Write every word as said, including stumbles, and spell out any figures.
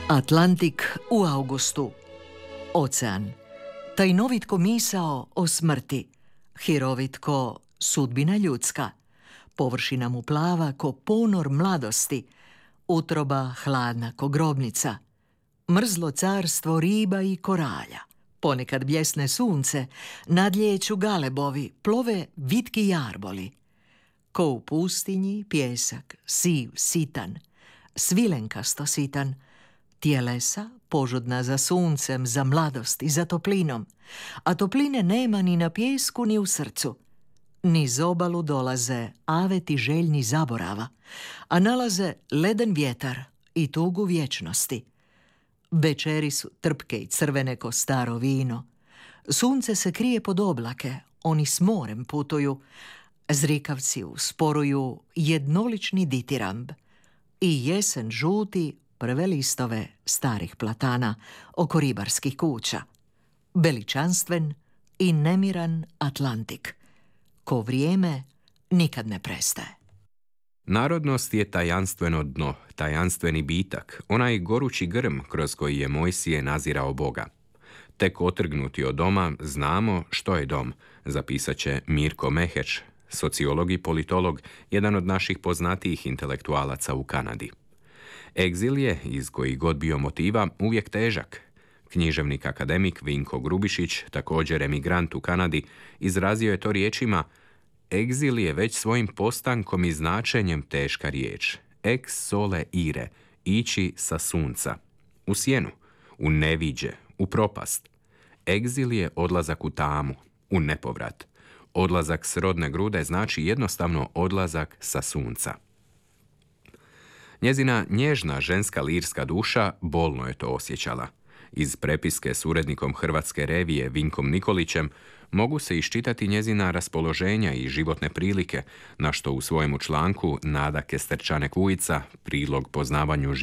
Atlantik u augustu. Ocean. Tajnovitko misao o smrti. Hirovitko sudbina ljudska. Površina mu plava ko ponor mladosti. Utroba hladna ko grobnica. Mrzlo carstvo riba i koralja. Ponekad bljesne sunce, nadlijeću galebovi, plove vitki jarboli. Ko u pustinji pjesak, siv, sitan, svilenkasto sitan, tijelesa požudna za suncem, za mladost i za toplinom, a topline nema ni na pjesku ni u srcu. Niz obalu dolaze aveti željni zaborava, a nalaze leden vjetar i tugu vječnosti. Večeri su trpke i crvene ko staro vino. Sunce se krije pod oblake, oni s morem putuju. Zrikavci usporuju jednolični ditiramb. I jesen žuti prve listove starih platana oko ribarskih kuća. Veličanstven i nemiran Atlantik. Ko vrijeme nikad ne prestaje. Narodnost je tajanstveno dno, tajanstveni bitak, onaj gorući grm kroz koji je Mojsije nazirao Boga. Tek otrgnuti od doma znamo što je dom, zapisat će Mirko Meheć, sociolog i politolog, jedan od naših poznatijih intelektualaca u Kanadi. Egzil je, iz kojih god bio motiva, uvijek težak. Književnik akademik Vinko Grubišić, također emigrant u Kanadi, izrazio je to riječima: egzil je već svojim postankom i značenjem teška riječ. Ex sole ire, ići sa sunca. U sjenu, u neviđe, u propast. Egzil je odlazak u tamu, u nepovrat. Odlazak s rodne grude znači jednostavno odlazak sa sunca. Njezina nježna ženska lirska duša bolno je to osjećala. Iz prepiske s urednikom Hrvatske revije Vinkom Nikolićem mogu se iščitati njezina raspoloženja i životne prilike, na što u svojemu članku Nada Kesterčanek-Vujica, prilog poznavanju